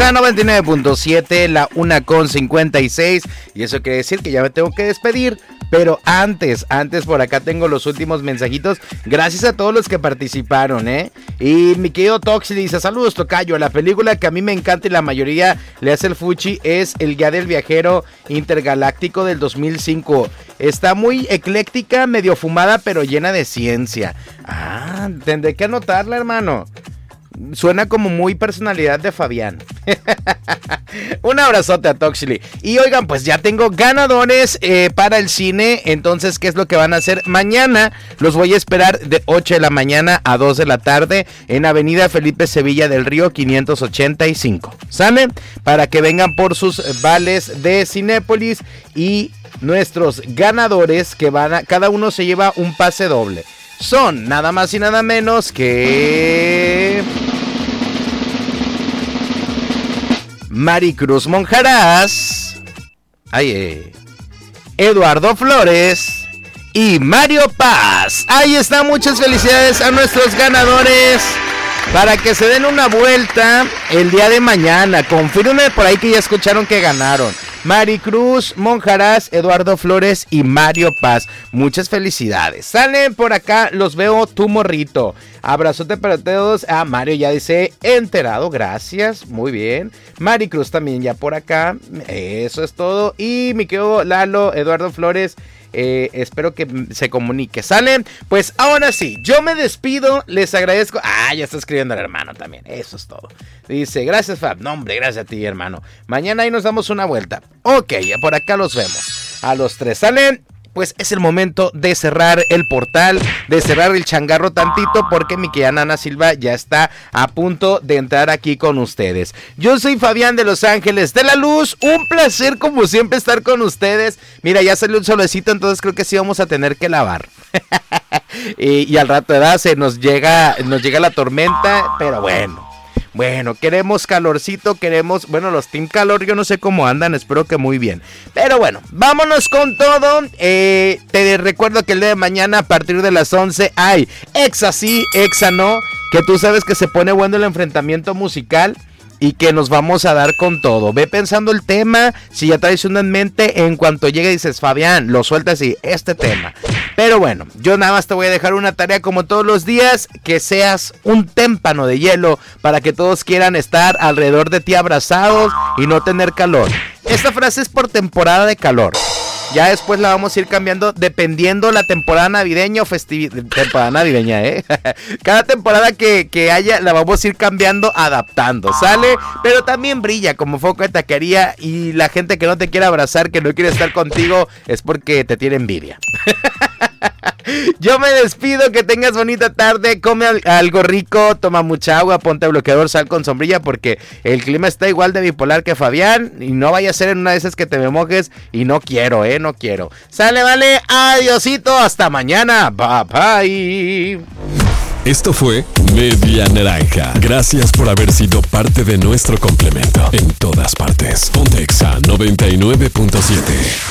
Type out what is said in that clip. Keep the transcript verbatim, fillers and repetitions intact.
Exa noventa y nueve punto siete, la una con cincuenta y seis. Y eso quiere decir que ya me tengo que despedir. Pero antes, antes por acá tengo los últimos mensajitos. Gracias a todos los que participaron, ¿eh? Y mi querido Toxi dice, saludos tocayo, la película que a mí me encanta y la mayoría le hace el fuchi es El Guía del Viajero Intergaláctico del dos mil cinco. Está muy ecléctica, medio fumada, pero llena de ciencia. Ah, tendré que anotarla, hermano. Suena como muy personalidad de Fabián. Un abrazote a Toxley. Y oigan, pues ya tengo ganadores eh, para el cine. Entonces, ¿qué es lo que van a hacer? Mañana los voy a esperar de ocho de la mañana a dos de la tarde en Avenida Felipe Sevilla del Río quinientos ochenta y cinco. ¿Sale? Para que vengan por sus vales de Cinépolis. Y nuestros ganadores que van a... Cada uno se lleva un pase doble. Son nada más y nada menos que... Maricruz Monjarás, ay, eh, Eduardo Flores y Mario Paz. Ahí está, muchas felicidades a nuestros ganadores. Para que se den una vuelta el día de mañana. Confirmen por ahí que ya escucharon que ganaron. Maricruz Monjarás, Eduardo Flores y Mario Paz. Muchas felicidades. Salen por acá, los veo, tu morrito. Abrazote para todos. Ah, Mario ya dice enterado, gracias. Muy bien. Maricruz también ya por acá. Eso es todo. Y mi querido Lalo, Eduardo Flores. Eh, espero que se comunique. ¿Salen? Pues ahora sí, yo me despido, les agradezco. Ah, ya está escribiendo el hermano también. Eso es todo. Dice, gracias Fab. No, hombre, gracias a ti, hermano. Mañana ahí nos damos una vuelta. Ok, por acá los vemos. A los tres. ¿Salen? Pues es el momento de cerrar el portal, de cerrar el changarro tantito, porque mi querida Nana Silva ya está a punto de entrar aquí con ustedes. Yo soy Fabián de Los Ángeles de la Luz, un placer como siempre estar con ustedes. Mira, ya salió un solecito, entonces creo que sí vamos a tener que lavar. y, y al rato de edad se nos llega, nos llega la tormenta, pero bueno. Bueno, queremos calorcito, queremos, bueno, los Team Calor, yo no sé cómo andan, espero que muy bien. Pero bueno, vámonos con todo. Eh, te recuerdo que el día de mañana a partir de las once hay Exa sí, Exa no, que tú sabes que se pone bueno el enfrentamiento musical. Y que nos vamos a dar con todo. Ve pensando el tema. Si ya traes uno en mente, en cuanto llegue dices, Fabián, lo sueltas y este tema. Pero bueno, yo nada más te voy a dejar una tarea como todos los días. Que seas un témpano de hielo para que todos quieran estar alrededor de ti abrazados y no tener calor. Esta frase es por temporada de calor. Ya después la vamos a ir cambiando dependiendo la temporada navideña o festividad. Temporada navideña, ¿eh? Cada temporada que, que haya la vamos a ir cambiando, adaptando, ¿sale? Pero también brilla como foco de taquería. Y la gente que no te quiere abrazar, que no quiere estar contigo, es porque te tiene envidia. Yo me despido, que tengas bonita tarde, come algo rico, toma mucha agua, ponte bloqueador, sal con sombrilla, porque el clima está igual de bipolar que Fabián, y no vaya a ser en una de esas que te me mojes, y no quiero, eh, no quiero. Sale, vale, adiosito, hasta mañana, bye bye. Esto fue Media Naranja. Gracias por haber sido parte de nuestro complemento en todas partes. Ponte Exa noventa y nueve punto siete.